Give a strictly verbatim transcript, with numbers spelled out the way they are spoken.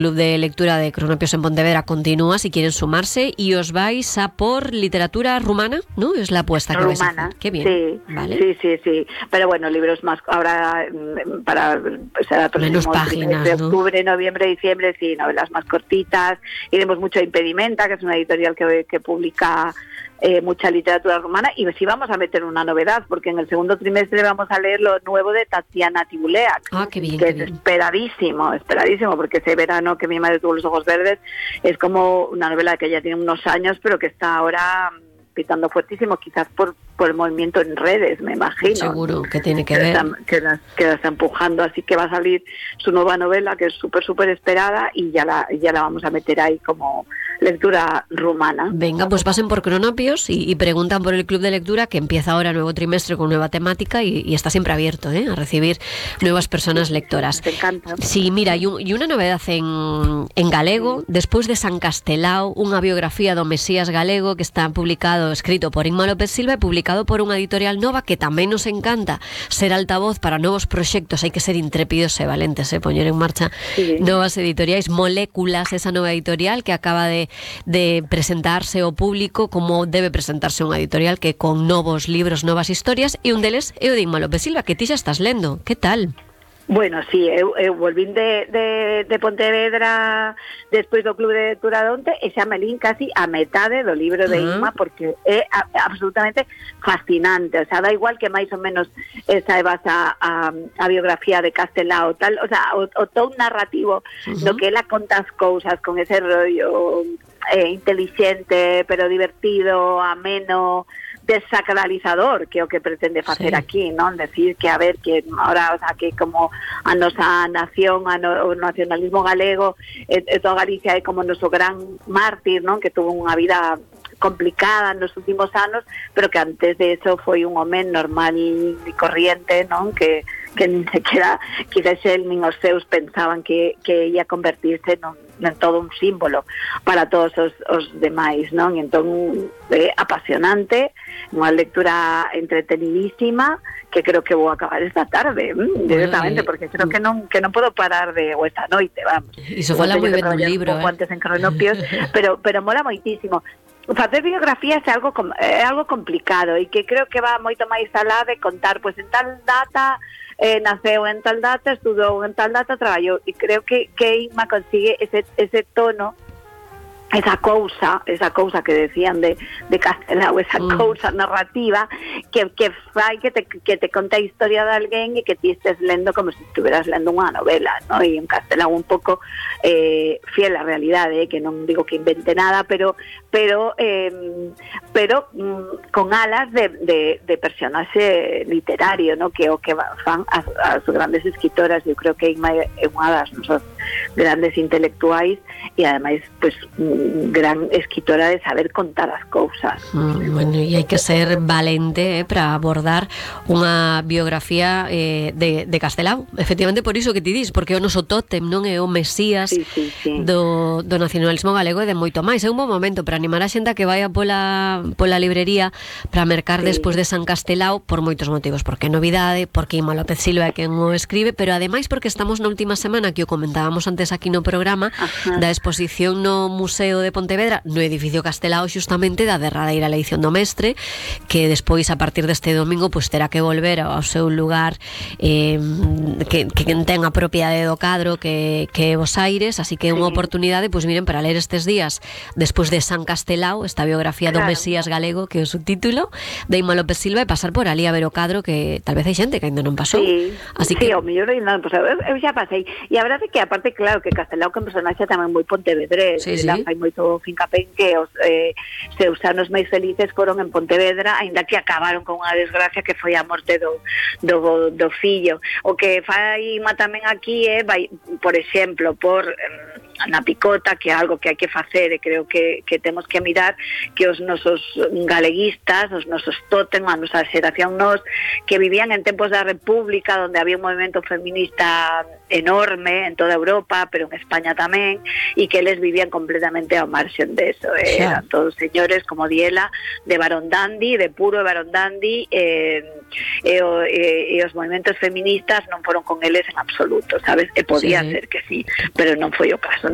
Club de Lectura de Cronopios en Pontevedra continúa, si quieren sumarse, y os vais a por literatura rumana, ¿no? Es la apuesta que vais a hacer. Qué bien. Sí, ¿vale? sí, sí, sí. Pero bueno, libros más ahora para o sea, menos páginas, de ¿no? octubre, noviembre, diciembre, sí, novelas más cortitas. Iremos mucho a Impedimenta, que es una editorial que, que publica Eh, mucha literatura rumana, y sí vamos a meter una novedad, porque en el segundo trimestre vamos a leer lo nuevo de Tatiana Tibuleac, ah, qué bien, que qué es bien. esperadísimo, esperadísimo, porque ese verano que mi madre tuvo los ojos verdes es como una novela que ya tiene unos años, pero que está ahora pitando fuertísimo, quizás por, por el movimiento en redes, me imagino. Seguro que tiene que, que ver. La, que, la, que la está empujando, así que va a salir su nueva novela, que es súper, súper esperada, y ya la, ya la vamos a meter ahí como lectura rumana. Venga, pues pasen por Cronopios y, y preguntan por el Club de Lectura, que empieza ahora nuevo trimestre con nueva temática y, y está siempre abierto, ¿eh?, a recibir nuevas personas sí, lectoras. Te encanta. Sí, mira, y, un, y una novedad en, en galego, sí. Después de San Castelao, unha biografía do Mesías galego que está publicado, escrito por Inma López Silva e publicado por unha editorial nova que tamén nos encanta ser altavoz para novos proxectos. Hai que ser intrépidos e valentes, eh, poñer en marcha sí. novas editoriais. Moléculas, esa nova editorial que acaba de de presentarse ao público como debe presentarse unha editorial, que con novos libros, novas historias, e un deles é o de Inma López Silva, que ti xa estás lendo. Que tal? Bueno, sí, eu, eu volvín de, de, de Pontevedra despois do Club de Lectura de onte e xa me lín casi a metade do libro de uh-huh. Inma, porque é a, absolutamente fascinante. O sea, da igual que máis ou menos esa é basa a, a biografía de Castelao, tal, o sea, o, o todo narrativo uh-huh. do que ela conta as cousas con ese rollo eh, inteligente, pero divertido, ameno, desacralizador, que é o que pretende facer sí. aquí, non? Decir que, a ver, que ahora, o sea, que como a nosa nación, a no, o nacionalismo galego, e, e toda Galicia é como noso gran mártir, non? Que tuvo unha vida complicada nos últimos anos, pero que antes de eso foi un home normal e corriente, non? Que que nin sequera quizás el nin os seus pensaban que, que ia convertirse non, en todo un símbolo para todos os, os demais, non? E entón é apasionante, unha lectura entretenidísima que creo que vou acabar esta tarde, mmm, directamente, porque creo que non que non podo parar de ou esta noite, vamos. Iso fala moi ben un libro, un eh? antes en Cronopios, pero pero mola moitísimo. Facer biografías é algo é algo complicado e que creo que va moito máis alá de contar, pois en tal data eh, naceu en tal data, estudou en tal data, traballou, e creo que, que Inma consigue ese, ese tono, esa cousa, esa cousa que decían de, de Castelao, esa mm. cousa narrativa que, que fai que te, que te conta a historia de alguén e que ti estés lendo como se si estuveras lendo unha novela, ¿no? E en Castelao un pouco eh, fiel á realidade, eh, que non digo que invente nada, pero pero eh, pero mm, con alas de, de, de personaxe literario, ¿no? Que o que fan as, as grandes escritoras. Eu creo que Inma é unha das nosas grandes intelectuais e ademais, pues, gran escritora de saber contar as cousas. Mm, bueno, e hai que ser valente, eh, para abordar unha biografía eh, de, de Castelao. Efectivamente, por iso que ti dis, porque é o noso tótem, non é o Mesías sí, sí, sí. Do, do nacionalismo galego e de moito máis. É un bom momento para animar a xente a que vaya pola, pola librería para mercar sí. despois de San Castelao, por moitos motivos, porque é novidade, porque Inma López Silva é quen o escribe, pero ademais porque estamos na última semana, que o comentábamos antes aquí no programa, ajá, da exposición no Museo de Pontevedra, no edificio Castelao, xustamente da derradeira eleición do mestre, que despois, a partir deste domingo, pues, terá que volver ao seu lugar, eh, que, que ten a propiedade do cadro, que, que é Bos Aires, así que é unha oportunidade, pues miren, para ler estes días, despois de San Castelao, esta biografía do claro. Mesías galego, que é o subtítulo, de Inma López Silva, e pasar por ali a ver o cadro, que tal vez hai xente que ainda non pasou. Sí, así sí, que... o mellor ainda non pasou. Eu, eu xa pasei. E a verdade é que, aparte, claro, que Castelao que é un personaxe tamén moi pontevedrés, sí, sí. Hai moito fincapé en que os eh, seus anos máis felices foron en Pontevedra, aínda que acabaron con unha desgracia que foi a morte do, do, do fillo. O que fai Inma tamén aquí é, vai, por exemplo, por na picota, que é algo que hai que facer, e creo que, que temos que mirar que os nosos galeguistas, os nosos tótem, a nosa xeración nos, que vivían en tempos da República, onde había un movimento feminista enorme en toda Europa, pero en España tamén, e que eles vivían completamente ao marxen de eso. Eh, eran todos señores, como diela, de Barón Dandy, de puro Barón Dandy, eh, e, o, e, e os movimentos feministas non foron con eles en absoluto, sabes? E podía sí. ser que sí, pero non foi o caso. Non